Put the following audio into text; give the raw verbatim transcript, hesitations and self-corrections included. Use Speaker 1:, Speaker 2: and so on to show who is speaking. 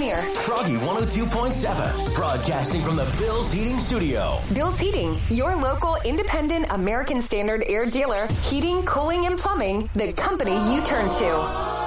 Speaker 1: air.
Speaker 2: Froggy one oh two point seven, broadcasting from the Bill's Heating Studio.
Speaker 1: Bill's Heating, your local independent American Standard air dealer. Heating, cooling, and plumbing, the company you turn to.